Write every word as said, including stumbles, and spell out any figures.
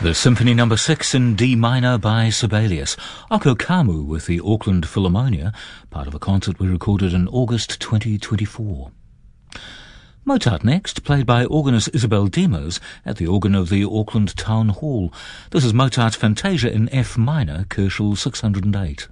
The Symphony Number six in D minor by Sibelius. Ako Kamu with the Auckland Philharmonia, part of a concert we recorded in August twenty twenty-four. Mozart next, played by organist Isabel Demos at the organ of the Auckland Town Hall. This is Mozart's Fantasia in F minor, Köchel six hundred eight.